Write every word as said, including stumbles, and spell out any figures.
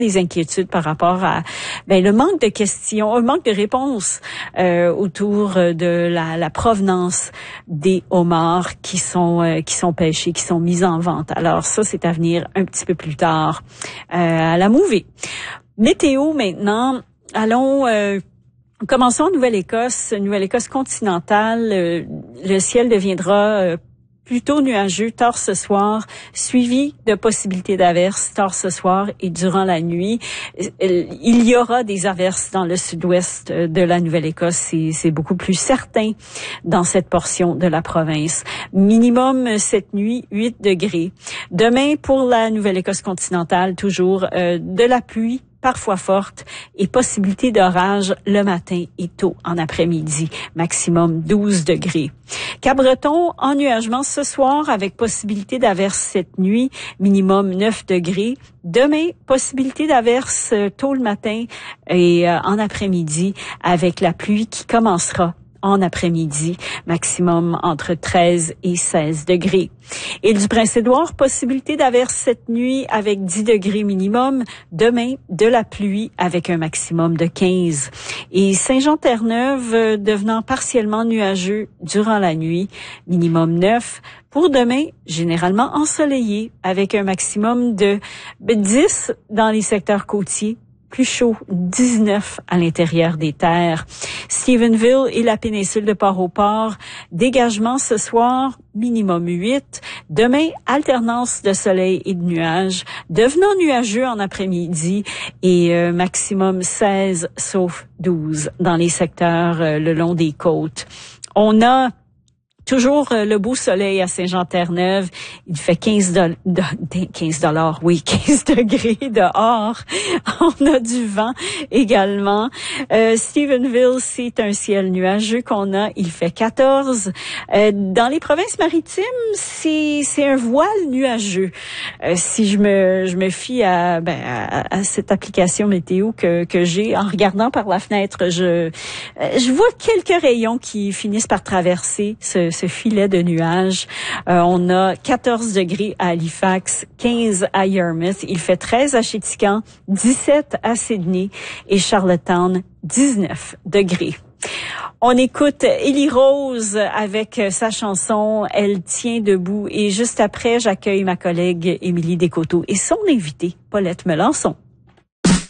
des inquiétudes par rapport à ben, le manque de questions, un manque de réponses euh, autour de la, la provenance des homards qui sont euh, qui sont pêchés, qui sont mis en vente. Alors ça, c'est à venir un petit peu plus tard euh, à la mouvée. Météo maintenant. Allons. Euh, Commençons en Nouvelle-Écosse, Nouvelle-Écosse continentale. Euh, le ciel deviendra euh, plutôt nuageux tard ce soir, suivi de possibilités d'averses tard ce soir et durant la nuit. Il y aura des averses dans le sud-ouest de la Nouvelle-Écosse. C'est, c'est beaucoup plus certain dans cette portion de la province. Minimum cette nuit, huit degrés. Demain, pour la Nouvelle-Écosse continentale, toujours euh, de la pluie, parfois forte, et possibilité d'orage le matin et tôt en après-midi, maximum douze degrés. Cap-Breton, ennuagement ce soir avec possibilité d'averse cette nuit, minimum neuf degrés. Demain, possibilité d'averse tôt le matin et euh, en après-midi avec la pluie qui commencera en après-midi, maximum entre treize et seize degrés. Île du Prince-Édouard, possibilité d'averse cette nuit avec dix degrés minimum. Demain, de la pluie avec un maximum de quinze. Et Saint-Jean-Terre-Neuve euh, devenant partiellement nuageux durant la nuit, minimum neuf. Pour demain, généralement ensoleillé avec un maximum de dix dans les secteurs côtiers. Plus chaud, dix-neuf à l'intérieur des terres. Stephenville et la péninsule de Port-au-Port, dégagement ce soir, minimum huit. Demain, alternance de soleil et de nuages, devenant nuageux en après-midi et euh, maximum seize, sauf douze dans les secteurs euh, le long des côtes. On a toujours le beau soleil à Saint-Jean-Terre-Neuve. Il fait quinze dollars, oui, quinze degrés dehors. On a du vent également. Euh, Stephenville, c'est un ciel nuageux qu'on a. Il fait quatorze. Euh, dans les provinces maritimes, c'est c'est un voile nuageux. Euh, si je me je me fie à ben à, à cette application météo que que j'ai en regardant par la fenêtre, je je vois quelques rayons qui finissent par traverser ce ce filet de nuages. Euh, on a quatorze degrés à Halifax, quinze à Yarmouth. Il fait treize à Chéticamp, dix-sept à Sydney et Charlottetown, dix-neuf degrés. On écoute Élie Rose avec sa chanson « Elle tient debout » et juste après, j'accueille ma collègue Émilie Descoteaux et son invitée, Paulette Melançon.